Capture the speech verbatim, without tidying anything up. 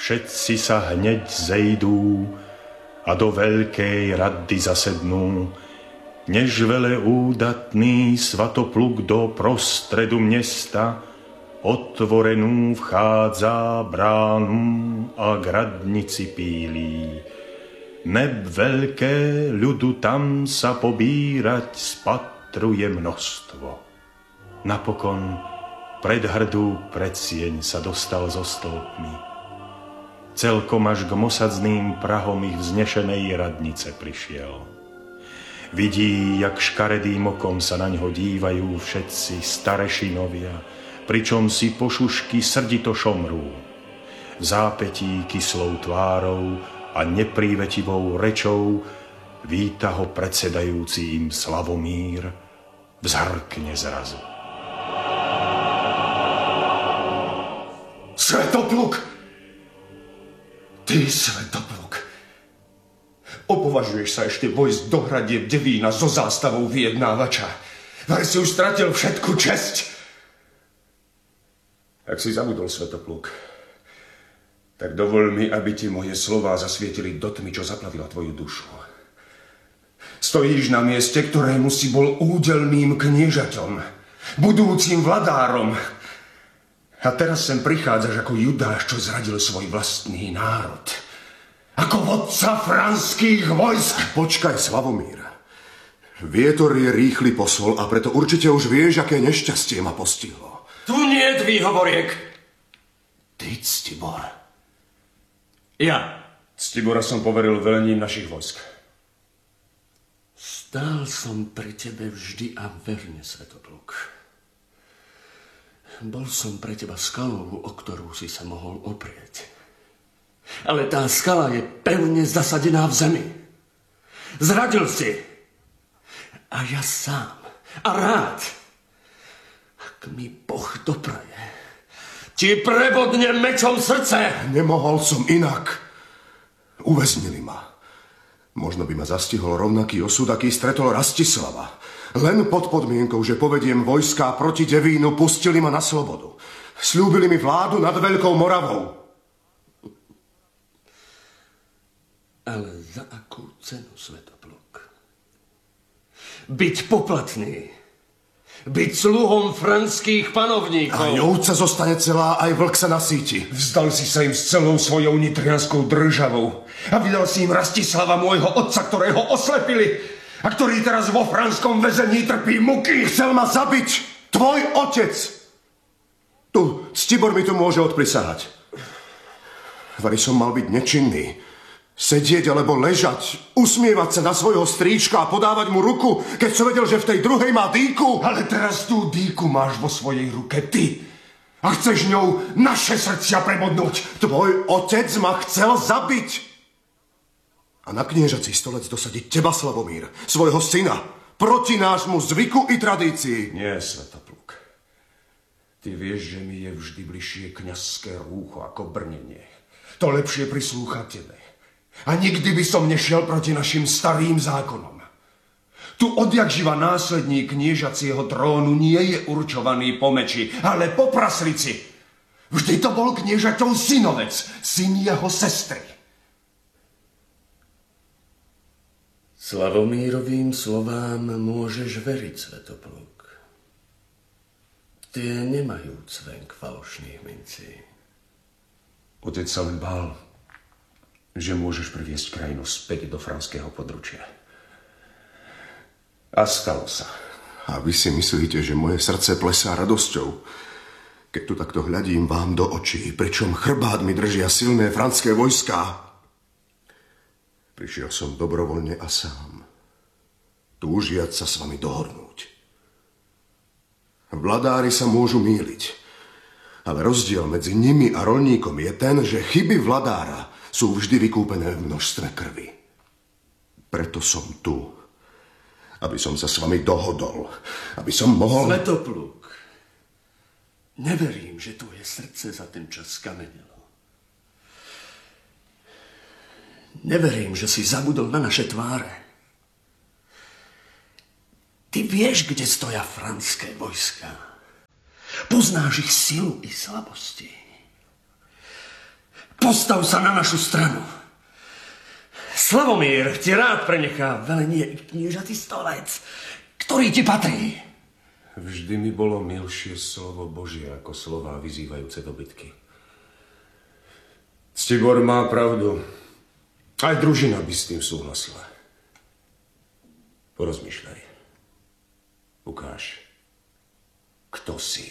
všetci sa hneď zejdú a do veľkej rady zasednú, než vele údatný svatopluk do prostredu mesta otvorenú vchádza bránu a k radnici pílí. Neb veľké ľudu tam sa pobírať spatruje množstvo. Napokon pred hrdú predsieň sa dostal so stĺpmi. Celkom až k mosadzným prahom ich vznešenej radnice prišiel. Vidí, jak škaredým okom sa na ňo dívajú všetci starešinovia, pričom si pošušky srdito šomrú. V zápetí kyslou tvárou a neprívetivou rečou víta ho predsedajúci im Slavomír, vzhrkne zrazu. Svetopluk! Ty, Svetopluk! Opovažuješ sa ešte vojsť do hradieb Devína so zástavou vyjednávača. Vraj si už stratil všetku česť. Ak si zabudol, Svetopluk, tak dovol mi, aby ti moje slová zasvietili do tmy, čo zaplavila tvoju dušu. Stojíš na mieste, ktorému si bol údelným kniežaťom, budúcim vladárom. A teraz sem prichádzaš ako Judáš, čo zradil svoj vlastný národ. Ako vodca franských vojsk. Počkaj, Slavomír. Vietor je rýchly posol a preto určite už vieš, aké nešťastie ma postihlo. Tu nie je výhovoriek. Ty, Ctibor. Ja, Ctibora, som poveril velením našich vojsk. Stál som pri tebe vždy a verne, Svetopluk. Bol som pre teba skalou, o ktorú si sa mohol oprieť. Ale tá skala je pevne zasadená v zemi. Zradil si. A ja sám. A rád. Ak mi Boh dopraje, ti prebodne mečom srdce. Nemohol som inak. Uväznili ma. Možno by ma zastihol rovnaký osud, aký stretol Rastislava. Len pod podmienkou, že povediem vojská proti Devínu, pustili ma na slobodu. Sľúbili mi vládu nad Veľkou Moravou. Ale za akú cenu, Svetopluk? Byť poplatný. Byť sluhom franských panovníkov. A ovca zostane celá, aj vlk sa nasíti. Vzdal si sa im s celou svojou nitrianskou državou a vydal si im Rastislava, môjho otca, ktorého oslepili a ktorý teraz vo franskom väzení trpí muky. Chcel ma zabiť tvoj otec. Tu, Ctibor mi tu môže odprisahať. Vari som mal byť nečinný. Sedieť alebo ležať, usmievať sa na svojho strýčka a podávať mu ruku, keď som vedel, že v tej druhej má dýku. Ale teraz tú dýku máš vo svojej ruke ty. A chceš ňou naše srdcia prebodnúť. Tvoj otec ma chcel zabiť. A na kniežací stolec dosadiť teba, Slavomír, svojho syna, proti nášmu zvyku i tradícii. Nie, Svetopluk. Ty vieš, že mi je vždy bližšie kňazské rúcho ako brnenie. To lepšie prislúcha tebe. A nikdy by som nešiel proti našim starým zákonom. Tu odjakživa následník kniežacieho trónu nie je určovaný po meči, ale po praslici. Vždy to bol kniežaťov synovec, syn jeho sestry. Slavomírovým slovám môžeš veriť, Svetopluk. Tie nemajú cvenk falošných mincí. Otec sa len bál, že môžeš priviesť krajinu späť do franského područia. A stalo sa. A vy si myslíte, že moje srdce plesá radosťou, keď tu takto hľadím vám do očí, pričom chrbát mi držia silné franské vojská. Prišiel som dobrovoľne a sám, túžiac sa s vami dohodnúť. Vladári sa môžu mýliť, ale rozdiel medzi nimi a roľníkom je ten, že chyby vladára sú vždy vykúpené v množstve krvi. Preto som tu, aby som sa s vami dohodol, aby som mohol... Svetopluk, neverím, že tvoje srdce za ten čas skamenilo. Neverím, že si zabudol na naše tváre. Ty vieš, kde stoja franské vojská. Poznáš ich silu i slabosti. Postav sa na našu stranu. Slavomír ti rád prenechá velenie i kniežatý stolec, ktorý ti patrí. Vždy mi bolo milšie slovo Božie ako slová vyzývajúce do bitky. Ctibor má pravdu. Aj družina by s tým súhlasila. Porozmýšľaj. Ukáž, kto si.